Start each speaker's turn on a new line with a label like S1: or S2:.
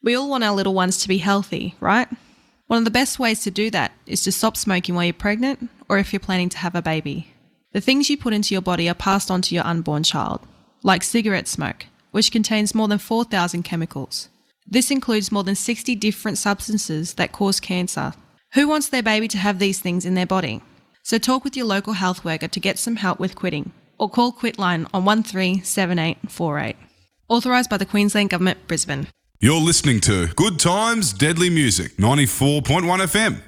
S1: We all want our little ones to be healthy, right? One of the best ways to do that is to stop smoking while you're pregnant or if you're planning to have a baby. The things you put into your body are passed on to your unborn child, like cigarette smoke, which contains more than 4,000 chemicals. This includes more than 60 different substances that cause cancer. Who wants their baby to have these things in their body? So talk with your local health worker to get some help with quitting, or call Quitline on 137848. Authorised by the Queensland Government, Brisbane.
S2: You're listening to Good Times, Deadly Music, 94.1 FM.